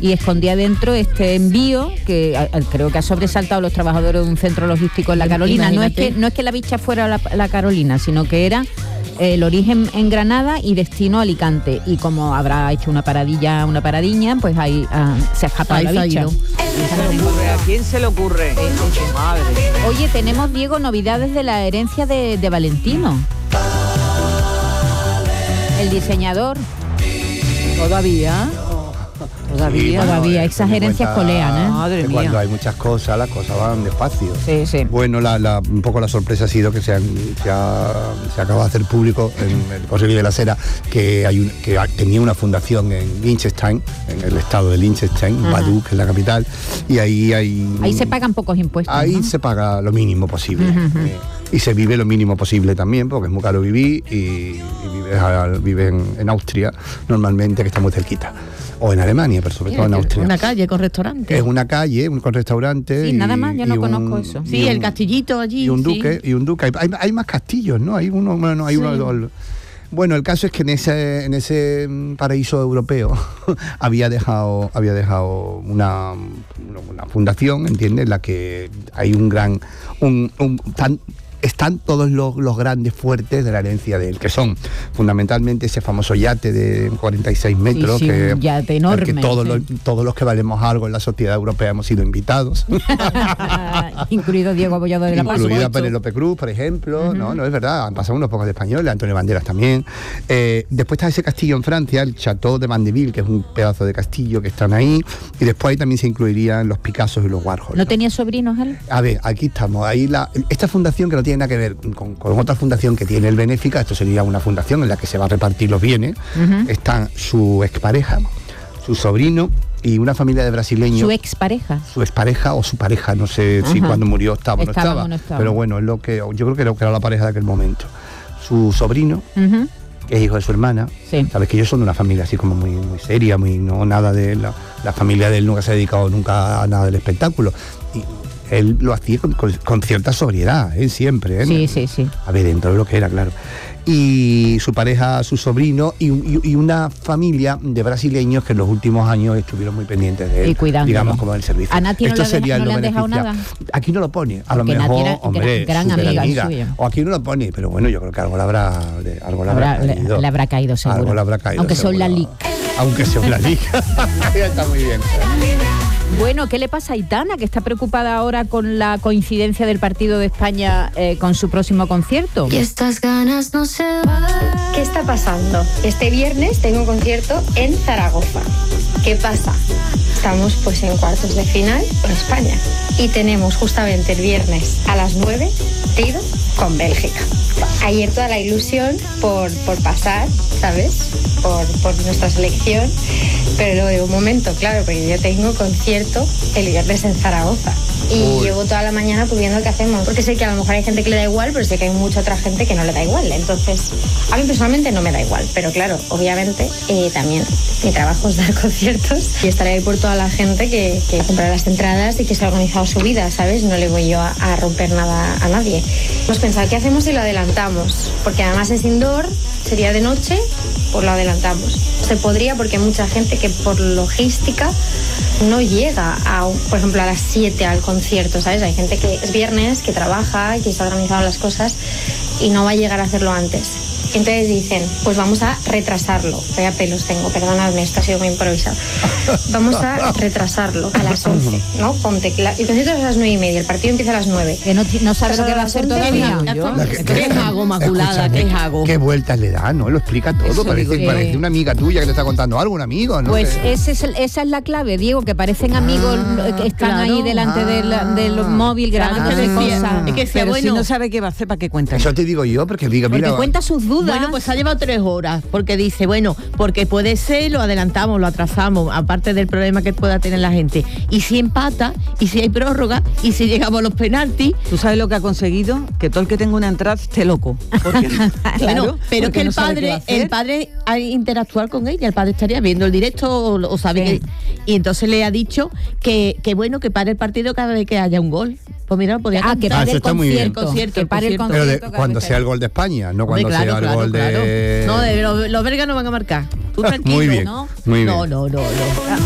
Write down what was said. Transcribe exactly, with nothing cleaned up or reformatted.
y escondía dentro este envío que a, a, creo que ha sobresaltado a los trabajadores de un centro logístico en la Carolina. No es que no es que la bicha fuera la, la Carolina, sino que era el origen en Granada y destino Alicante, y como habrá hecho una paradilla una paradiña, pues ahí uh, se ha escapado la bicha. ¿A quién se le ocurre? Madre. Oye, tenemos, Diego, novedades de la herencia de, de Valentino, el diseñador. ¿Todavía? Todavía, sí, todavía, esas herencias colean, ¿eh? Madre mía. Cuando hay muchas cosas, las cosas van despacio. Sí, sí. Bueno, la, la, un poco la sorpresa ha sido que se, han, se, ha, se acaba de hacer público en el Correo de la Sera que, hay un, que tenía una fundación en Liechtenstein, en el estado de Liechtenstein, Vaduz, que es la capital, y ahí hay... Ahí se pagan pocos impuestos, Ahí ¿no? se paga lo mínimo posible. Uh-huh. eh, y se vive lo mínimo posible también, porque es muy caro vivir, y, y vives, vives en, en Austria normalmente, que está muy cerquita. O en Alemania, pero sobre todo en Austria. Una calle con restaurante. Es una calle un, con restaurante. Sí, y, nada más, yo no un, conozco eso. Sí, un, el castillito allí. Y un sí. duque, y un duque. Hay, hay más castillos, ¿no? Hay uno, bueno, hay sí. uno, dos. Bueno, el caso es que en ese, en ese paraíso europeo había dejado, había dejado una, una fundación, ¿entiendes? En la que hay un gran, un, un tan, están todos los, los grandes fuertes de la herencia de él, que son fundamentalmente ese famoso yate de cuarenta y seis metros, sí, sí, que, un yate enorme, que todos, sí. los, todos los que valemos algo en la sociedad europea hemos sido invitados. Incluido Diego Abollado de la Paz. Incluida Penélope Cruz, por ejemplo, uh-huh. no, no es verdad, han pasado unos pocos de españoles, Antonio Banderas también. Eh, después está ese castillo en Francia, el Château de Mandeville, que es un pedazo de castillo que están ahí, y después ahí también se incluirían los Picassos y los Warhol. ¿No, ¿no? tenía sobrinos él? A ver, aquí estamos, ahí la, esta fundación que no tiene nada que ver con, con otra fundación que tiene el Benéfica, esto sería una fundación en la que se va a repartir los bienes, uh-huh. están su expareja, su sobrino y una familia de brasileños. ¿Su expareja? Su expareja o su pareja, no sé uh-huh. si cuando murió estaba o no estaba, estaba, no estaba, pero bueno, es lo que yo creo que era la pareja de aquel momento. Su sobrino, uh-huh. que es hijo de su hermana, sí. sabes que ellos son de una familia así como muy, muy seria, muy no nada de la, la familia de él nunca se ha dedicado nunca a nada del espectáculo. Y él lo hacía con, con, con cierta sobriedad, ¿eh? Siempre, ¿eh? Sí, sí, sí. A ver, dentro de lo que era, claro. Y su pareja, su sobrino y, y, y una familia de brasileños que en los últimos años estuvieron muy pendientes de él, y cuidándolo. digamos, como del servicio. ¿A Nati Esto no, sería no le han dejado nada? Aquí no lo pone, a Porque lo mejor, era hombre, gran, gran amiga, amiga. Suya. O aquí no lo pone, pero bueno, yo creo que algo le habrá, algo le habrá, habrá caído. Le, le habrá caído, seguro. Algo le habrá caído, aunque seguro. son la liga. Aunque son la liga. Está muy bien. Bueno, ¿qué le pasa a Aitana, que está preocupada ahora con la coincidencia del Partido de España eh, con su próximo concierto? Y estas ganas no se van. ¿Qué está pasando? Este viernes tengo un concierto en Zaragoza. ¿Qué pasa? Estamos pues en cuartos de final en España y tenemos justamente el viernes a las nueve partido con Bélgica. Ayer toda la ilusión por, por pasar, ¿sabes? Por, por nuestra selección, pero luego de un momento, claro, porque yo tengo concierto el viernes en Zaragoza y Uy. llevo toda la mañana pues viendo qué hacemos, porque sé que a lo mejor hay gente que le da igual, pero sé que hay mucha otra gente que no le da igual, entonces a mí personalmente no me da igual, pero claro, obviamente eh, también mi trabajo es dar conciertos y estaré ahí por toda la gente que, que compra las entradas y que se ha organizado su vida, ¿sabes? No le voy yo a, a romper nada a nadie. Hemos pensado, ¿qué hacemos si lo adelantamos? Porque además es indoor, sería de noche, pues lo adelantamos. Se podría porque hay mucha gente que por logística no llega, a, por ejemplo, a las siete al concierto, ¿sabes? Hay gente que es viernes, que trabaja y que está organizando las cosas y no va a llegar a hacerlo antes. Entonces dicen, pues vamos a retrasarlo. Vaya pelos tengo, perdonadme, esto ha sido muy improvisado. Vamos a retrasarlo a las once, ¿no? Ponte, el concierto es a las nueve y media, el partido empieza a las nueve. Que no, no sabes lo que va a hacer todavía. ¿Qué hago, Maculada? ¿Qué hago? ¿Qué vueltas le da, no? Lo explica todo, Eso parece, que... parece una amiga tuya que te está contando algo, un amigo, ¿no? Pues que... ese es el, esa es la clave, Diego, que parecen amigos ah, que están claro. ahí delante ah, del, del móvil grabando de cosas. Es que sea, bueno, si no sabe qué va a hacer, ¿para qué cuenta? Eso te digo yo, porque diga, porque mira, cuenta sus dudas. Bueno, pues ha llevado tres horas, porque dice, bueno, porque puede ser, lo adelantamos, lo atrasamos, aparte del problema que pueda tener la gente. Y si empata, y si hay prórroga, y si llegamos a los penaltis. ¿Tú sabes lo que ha conseguido? Que todo el que tenga una entrada esté loco. Porque, claro, bueno, pero que el no padre, el padre a interactuar con ella, el padre estaría viendo el directo o, o sabe sí. que, y entonces le ha dicho que, que bueno, que pare el partido cada vez que haya un gol. Pues mira, podía ah, que pare ah, el concierto, concierto, que pare el concierto. Pero de, cuando sea el gol de España, no cuando claro, sea el claro, gol claro. de... No, de, los, los belgas no van a marcar. Tú tranquilo, muy bien, ¿no? Muy bien. No, no, no, no.